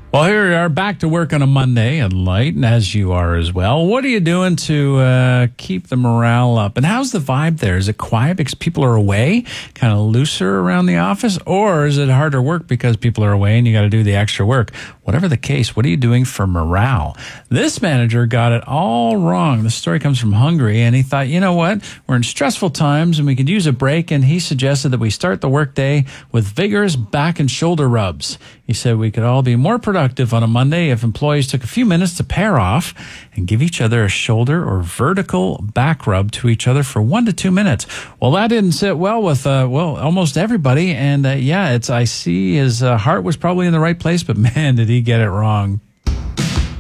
Well, here we are back to work on a Monday at Light, and as you are as well. What are you doing to keep the morale up? And how's the vibe there? Is it quiet because people are away, kind of looser around the office? Or is it harder work because people are away and you got to do the extra work? Whatever the case, what are you doing for morale? This manager got it all wrong. The story comes from Hungary, and he thought, you know what? We're in stressful times and we could use a break, and he suggested that we start the workday with vigorous back and shoulder rubs. He said we could all be more productive on a Monday if employees took a few minutes to pair off and give each other a shoulder or vertical back rub to each other for 1 to 2 minutes. Well, that didn't sit well with, almost everybody. And I see his heart was probably in the right place, but man, did he get it wrong.